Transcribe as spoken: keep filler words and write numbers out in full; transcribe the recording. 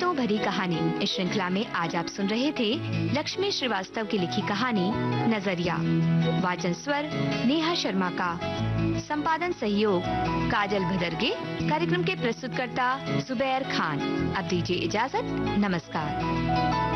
खुशियों भरी कहानी। इस श्रृंखला में आज आप सुन रहे थे लक्ष्मी श्रीवास्तव की लिखी कहानी नजरिया। वाचन स्वर नेहा शर्मा का, संपादन सहयोग काजल भदरगे। कार्यक्रम के प्रस्तुतकर्ता जुबैर खान। अब दीजिए इजाजत, नमस्कार।